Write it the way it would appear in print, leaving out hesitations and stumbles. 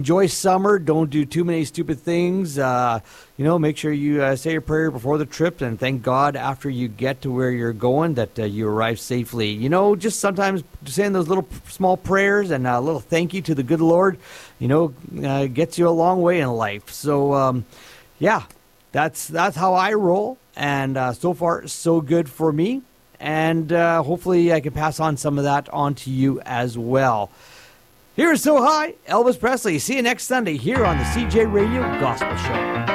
Enjoy summer. Don't do too many stupid things. Make sure you say your prayer before the trip and thank God after you get to where you're going that you arrive safely. Just sometimes saying those little small prayers and a little thank you to the good Lord, gets you a long way in life. So, that's how I roll. And so far, so good for me. And hopefully I can pass on some of that on to you as well. Here's So High, Elvis Presley. See you next Sunday here on the CJ Radio Gospel Show.